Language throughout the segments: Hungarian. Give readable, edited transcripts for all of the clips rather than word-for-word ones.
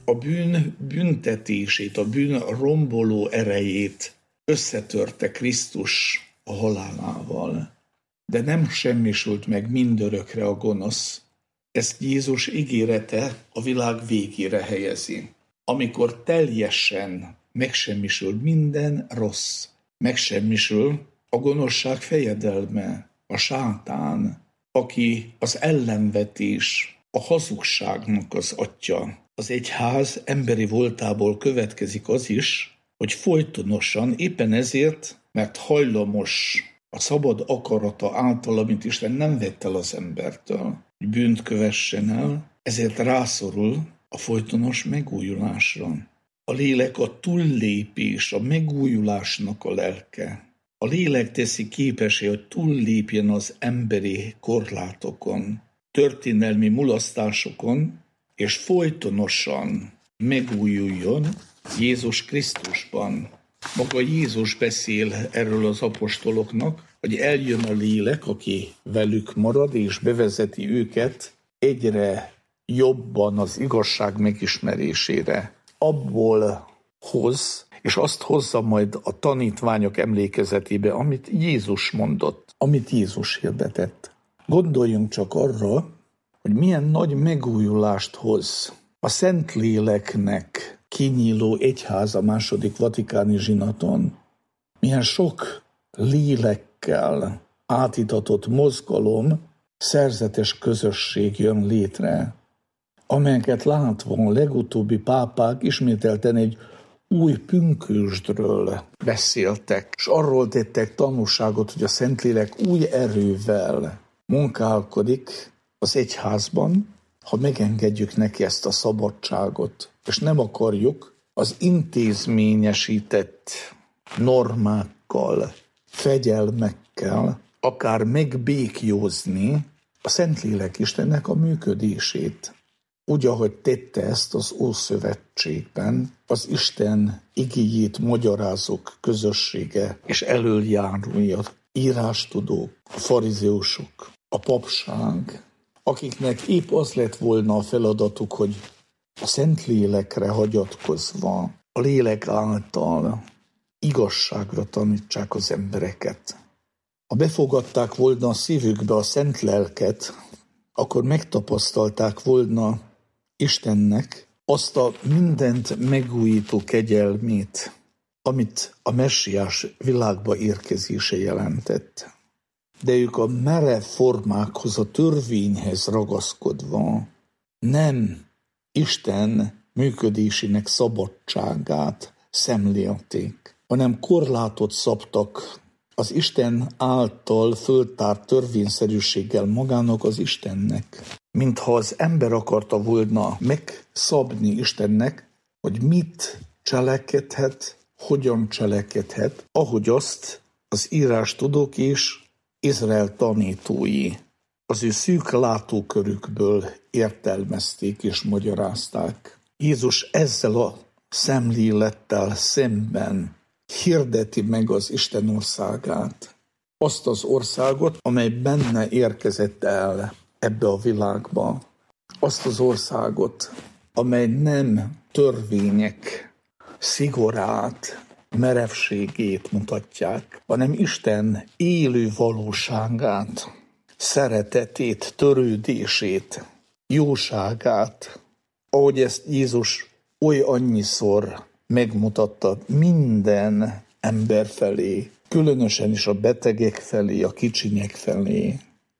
a bűn büntetését, a bűn romboló erejét összetörte Krisztus a halálával. De nem semmisült meg mindörökre a gonosz. Ezt Jézus ígérete a világ végére helyezi. Amikor teljesen megsemmisül minden rossz, megsemmisül a gonoszság fejedelme, a sátán, aki az ellenvetés, a hazugságnak az atya. Az egyház emberi voltából következik az is, hogy folytonosan, éppen ezért, mert hajlamos a szabad akarata által, amit Isten nem vett el az embertől, hogy bűnt kövessen el, ezért rászorul a folytonos megújulásra. A lélek a túllépés, a megújulásnak a lelke. A lélek teszi képessé, hogy túllépjen az emberi korlátokon, történelmi mulasztásokon, és folytonosan megújuljon Jézus Krisztusban. Maga Jézus beszél erről az apostoloknak, hogy eljön a lélek, aki velük marad, és bevezeti őket egyre jobban az igazság megismerésére. Abból hoz, és azt hozza majd a tanítványok emlékezetébe, amit Jézus mondott, amit Jézus hirdetett. Gondoljunk csak arra, hogy milyen nagy megújulást hoz a Szentléleknek kinyíló egyház a második vatikáni zsinaton. Milyen sok lélekkel átitatott mozgalom, szerzetes közösség jön létre, amelyeket látva a legutóbbi pápák ismételten egy új pünkösdről beszéltek, és arról tettek tanúságot, hogy a Szentlélek új erővel munkálkodik az egyházban, ha megengedjük neki ezt a szabadságot, és nem akarjuk az intézményesített normákkal, fegyelmekkel akár megbékjózni a Szentlélek Istennek a működését. Úgy, ahogy tette ezt az Ószövetségben, az Isten igéjét magyarázók közössége és elöljárói, írástudók, a farizeusok, a papság, akiknek épp az lett volna a feladatuk, hogy a Szentlélekre hagyatkozva, a lélek által igazságra tanítsák az embereket. Ha befogadták volna a szívükbe a Szent Lelket, akkor megtapasztalták volna Istennek azt a mindent megújító kegyelmét, amit a messiás világba érkezése jelentett. De ők a merev formákhoz, a törvényhez ragaszkodva nem Isten működésének szabadságát szemlélték, hanem korlátot szabtak az Isten által föltárt törvényszerűséggel magának az Istennek. Mintha az ember akarta volna megszabni Istennek, hogy mit cselekedhet, hogyan cselekedhet, ahogy azt az írástudók és Izrael tanítói az ő szűk látókörükből értelmezték és magyarázták. Jézus ezzel a szemlélettel szemben hirdeti meg az Isten országát. Azt az országot, amely benne érkezett el ebbe a világba. Azt az országot, amely nem törvények szigorát, merevségét mutatják, hanem Isten élő valóságát, szeretetét, törődését, jóságát, ahogy ezt Jézus oly annyiszor megmutatta minden ember felé, különösen is a betegek felé, a kicsinyek felé,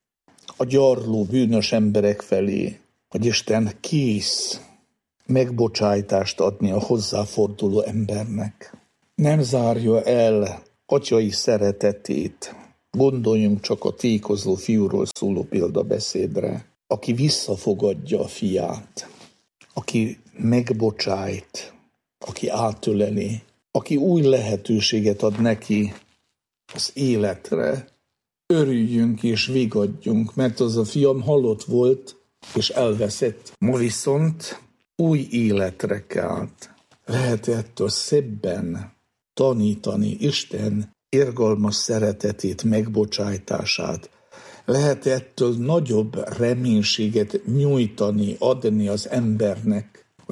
a gyarló, bűnös emberek felé, hogy Isten kész megbocsájtást adni a hozzáforduló embernek. Nem zárja el atyai szeretetét. Gondoljunk csak a tékozó fiúról szóló példabeszédre, aki visszafogadja a fiát, aki megbocsájt, aki átöleli, aki új lehetőséget ad neki az életre. Örüljünk és vigadjunk, mert az a fiam halott volt és elveszett. Ma viszont új életre kelt. Lehet ettől szebben tanítani Isten irgalmas szeretetét, megbocsájtását. Lehet ettől nagyobb reménységet nyújtani, adni az embernek,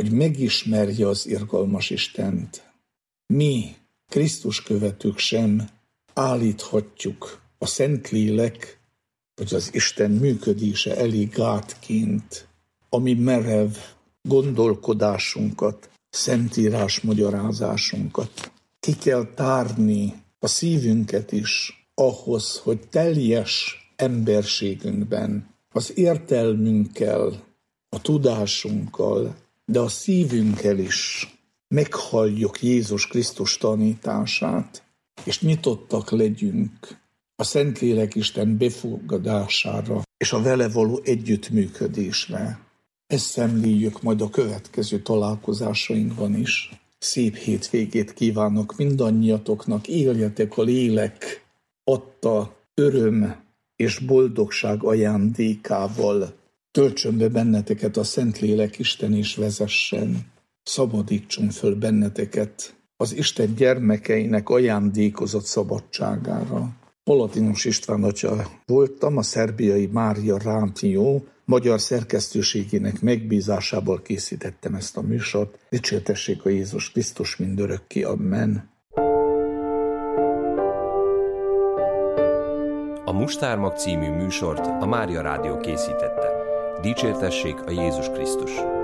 hogy megismerje az irgalmas Istent. Mi, Krisztus követők sem állíthatjuk a Szentlélek, vagy az Isten működése elé gátként, ami merev gondolkodásunkat, szentírás magyarázásunkat. Ki kell tárni a szívünket is ahhoz, hogy teljes emberségünkben, az értelmünkkel, a tudásunkkal, de a szívünkkel is meghalljuk Jézus Krisztus tanítását, és nyitottak legyünk a Szentlélek Isten befogadására és a vele való együttműködésre. Ezt szemléljük majd a következő találkozásainkban is. Szép hétvégét kívánok mindannyiatoknak, éljetek a lélek adta öröm és boldogság ajándékával. Töltsön be benneteket a Szentlélek Isten és vezessen. Szabadítson föl benneteket az Isten gyermekeinek ajándékozott szabadságára. Palatinos István atya voltam, a Szerbiai Mária Rádió magyar szerkesztőségének megbízásából készítettem ezt a műsort. Dicsértessék a Jézus Krisztus mindörökké. Amen. A Mustármag című műsort a Mária Rádió készítette. Dicsértessék a Jézus Krisztus!